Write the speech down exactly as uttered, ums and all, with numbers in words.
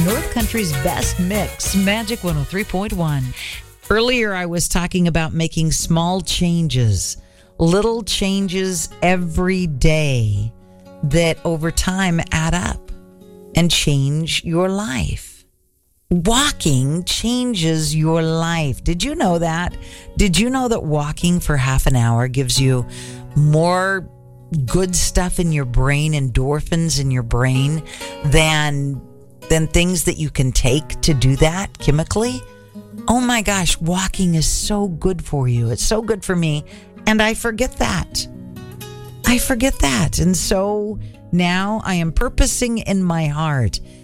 North Country's best mix, Magic one oh three point one. Earlier, I was talking about making small changes, little changes every day that over time add up and change your life. Walking changes your life. Did you know that? Did you know that walking for half an hour gives you more good stuff in your brain, endorphins in your brain, than than things that you can take to do that chemically? Oh my gosh, walking is so good for you. It's so good for me. And I forget that. I forget that. And so now I am purposing in my heart